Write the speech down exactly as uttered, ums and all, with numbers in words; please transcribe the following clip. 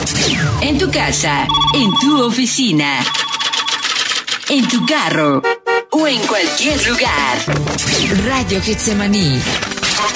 En tu casa, en tu oficina, en tu carro o en cualquier lugar. Radio Getsemaní.